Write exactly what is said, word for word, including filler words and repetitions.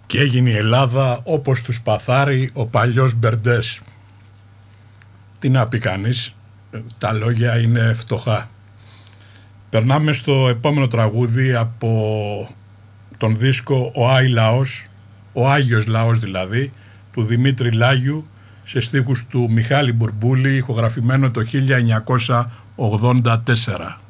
Και έγινε η Ελλάδα όπως του σπαθάρει ο παλιός Μπερντές. Τι να πει κανείς, τα λόγια είναι φτωχά. Περνάμε στο επόμενο τραγούδι από τον δίσκο «Ο Άι Λαός», «Ο Άγιος Λαός» δηλαδή, του Δημήτρη Λάγιου, σε στίχους του Μιχάλη Μπουρμπούλη, ηχογραφημένο το χίλια εννιακόσια ογδόντα τέσσερα.